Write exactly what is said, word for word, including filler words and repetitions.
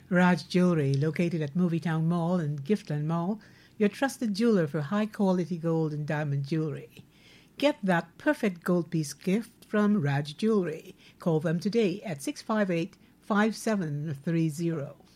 Raj Jewelry, located at Movietown Mall and Giftland Mall, your trusted jeweler for high-quality gold and diamond jewelry. Get that perfect gold piece gift from Raj Jewelry. Call them today at six five eight, five seven three zero.